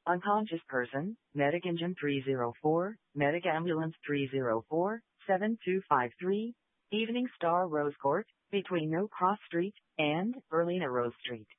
Unconscious person, Medic Engine 304, Medic Ambulance 304, 7253, Evening Star Rose Court, between No Cross Street and Berlina Rose Street.